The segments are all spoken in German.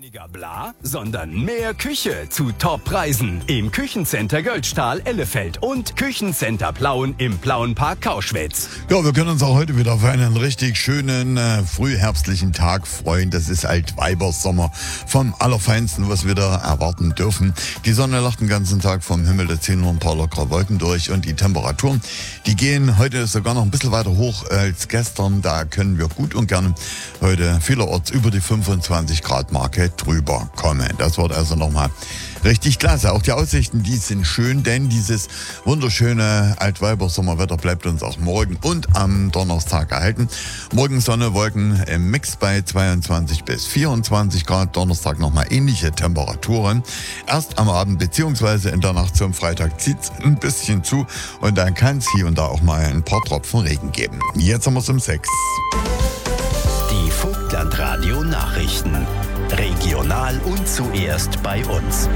Weniger bla, sondern mehr Küche zu Top-Preisen im Küchencenter Göldstahl Ellefeld und Küchencenter Plauen im Plauenpark Kauschwitz. Ja, wir können uns auch heute wieder auf einen richtig schönen frühherbstlichen Tag freuen. Das ist Altweibersommer vom Allerfeinsten, was wir da erwarten dürfen. Die Sonne lacht den ganzen Tag vom Himmel, da ziehen nur ein paar lockere Wolken durch und die Temperaturen, die gehen heute sogar noch ein bisschen weiter hoch als gestern. Da können wir gut und gerne heute vielerorts über die 25 Grad Marke drüber kommen. Das wird also nochmal richtig klasse. Auch die Aussichten, die sind schön, denn dieses wunderschöne Altweibersommerwetter bleibt uns auch morgen und am Donnerstag erhalten. Morgen Sonne, Wolken im Mix bei 22 bis 24 Grad. Donnerstag nochmal ähnliche Temperaturen. Erst am Abend bzw. in der Nacht zum Freitag zieht es ein bisschen zu und dann kann es hier und da auch mal ein paar Tropfen Regen geben. Jetzt haben wir es um 6. Die Vogtlandradio Nachrichten. Regional und zuerst bei uns.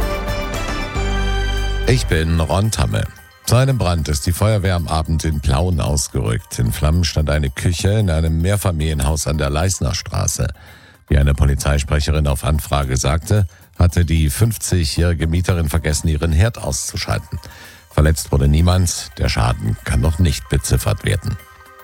Ich bin Ron Tamme. Zu einem Brand ist die Feuerwehr am Abend in Plauen ausgerückt. In Flammen stand eine Küche in einem Mehrfamilienhaus an der Leisnerstraße. Wie eine Polizeisprecherin auf Anfrage sagte, hatte die 50-jährige Mieterin vergessen, ihren Herd auszuschalten. Verletzt wurde niemand. Der Schaden kann noch nicht beziffert werden.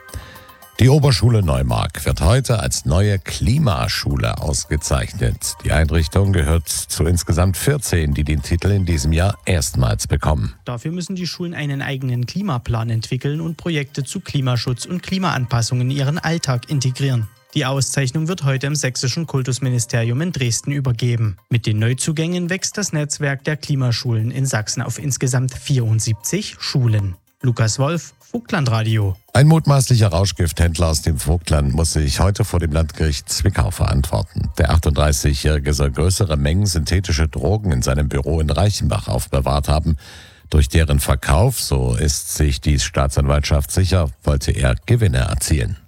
Die Oberschule Neumark wird heute als neue Klimaschule ausgezeichnet. Die Einrichtung gehört zu insgesamt 14, die den Titel in diesem Jahr erstmals bekommen. Dafür müssen die Schulen einen eigenen Klimaplan entwickeln und Projekte zu Klimaschutz und Klimaanpassung in ihren Alltag integrieren. Die Auszeichnung wird heute im Sächsischen Kultusministerium in Dresden übergeben. Mit den Neuzugängen wächst das Netzwerk der Klimaschulen in Sachsen auf insgesamt 74 Schulen. Lukas Wolf, Vogtlandradio. Ein mutmaßlicher Rauschgifthändler aus dem Vogtland muss sich heute vor dem Landgericht Zwickau verantworten. Der 38-Jährige soll größere Mengen synthetische Drogen in seinem Büro in Reichenbach aufbewahrt haben. Durch deren Verkauf, so ist sich die Staatsanwaltschaft sicher, wollte er Gewinne erzielen.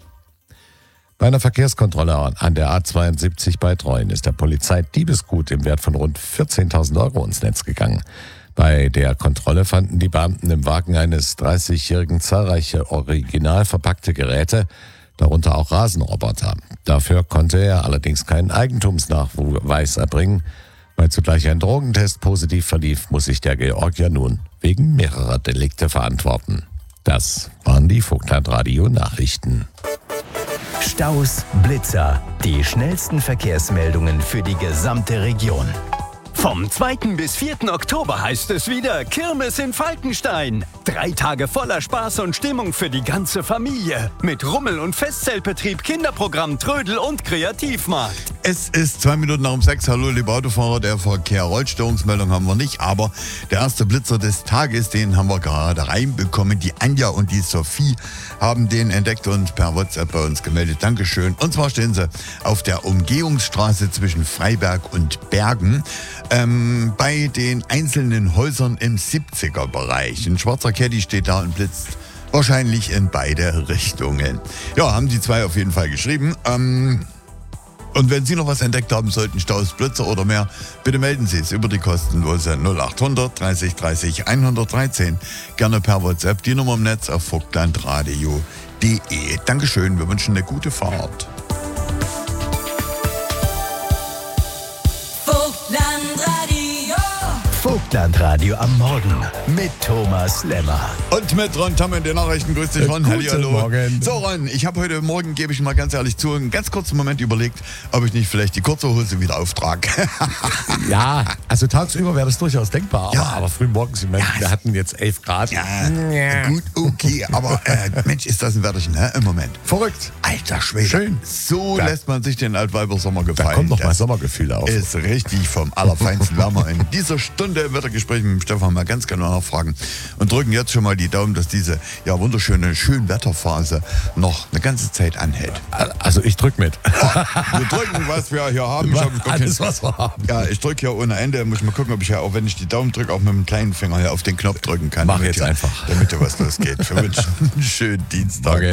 Bei einer Verkehrskontrolle an der A72 bei Treuen ist der Polizei Diebesgut im Wert von rund 14.000 Euro ins Netz gegangen. Bei der Kontrolle fanden die Beamten im Wagen eines 30-Jährigen zahlreiche original verpackte Geräte, darunter auch Rasenroboter. Dafür konnte er allerdings keinen Eigentumsnachweis erbringen. Weil zugleich ein Drogentest positiv verlief, muss sich der Georgier nun wegen mehrerer Delikte verantworten. Das waren die Vogtlandradio-Nachrichten. Staus, Blitzer, die schnellsten Verkehrsmeldungen für die gesamte Region. Vom 2. bis 4. Oktober heißt es wieder Kirmes in Falkenstein. 3 Tage voller Spaß und Stimmung für die ganze Familie. Mit Rummel- und Festzeltbetrieb, Kinderprogramm, Trödel und Kreativmarkt. Es ist 2 Minuten nach um 6. Hallo, liebe Autofahrer. Der Verkehr rollt. Störungsmeldung haben wir nicht. Aber der erste Blitzer des Tages, den haben wir gerade reinbekommen. Die Anja und die Sophie haben den entdeckt und per WhatsApp bei uns gemeldet. Dankeschön. Und zwar stehen sie auf der Umgehungsstraße zwischen Freiberg und Bergen. Bei den einzelnen Häusern im 70er-Bereich. Ein schwarzer Caddy steht da und blitzt wahrscheinlich in beide Richtungen. Ja, haben die zwei auf jeden Fall geschrieben. Und wenn Sie noch was entdeckt haben sollten, Staus, Blitzer oder mehr, bitte melden Sie es über die kostenlose 0800 30 30 113. Gerne per WhatsApp, die Nummer im Netz auf vogtlandradio.de. Dankeschön, wir wünschen eine gute Fahrt. Vogtlandradio am Morgen mit Thomas Lemmer. Und mit Ron Tamm in den Nachrichten. Grüß dich, Ron. Guten Morgen. So, Ron, ich habe heute Morgen, gebe ich mal ganz ehrlich zu, einen ganz kurzen Moment überlegt, ob ich nicht vielleicht die kurze Hose wieder auftrage. Ja, also tagsüber wäre das durchaus denkbar, Ja. aber früh morgens, wir hatten jetzt 11 Grad. Ja, gut, okay, aber Mensch, ist das ein Wetterchen, hä? Im Moment. Verrückt. Alter Schwede. Schön. So Ja. lässt man sich den Altweibersommer gefallen. Da kommt noch mal Das Sommergefühl auf. ist richtig vom allerfeinsten Wärmer in dieser Stunde im Wettergespräch mit dem Stefan mal ganz genau nachfragen und drücken jetzt schon mal die Daumen, dass diese wunderschöne Schönwetterphase noch eine ganze Zeit anhält. Also ich drück mit. Wir drücken, was wir hier haben. Alles, was wir haben. Ja, ich drücke hier ohne Ende. Muss ich mal gucken, ob ich ja, auch wenn ich die Daumen drücke, auch mit dem kleinen Finger hier auf den Knopf drücken kann. Mach damit jetzt hier- einfach. Damit hier was losgeht. Wir wünschen einen schönen Dienstag. Danke.